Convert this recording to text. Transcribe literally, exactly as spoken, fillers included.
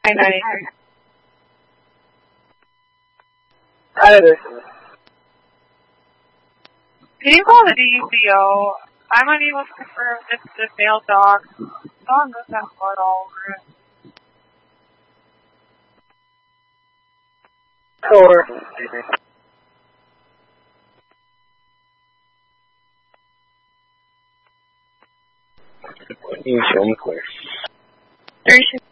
Night night. Either. Can you call the D C O? I'm unable to confirm if the male dog. Dog does have blood all over it. Four. 英雄鬼。 Three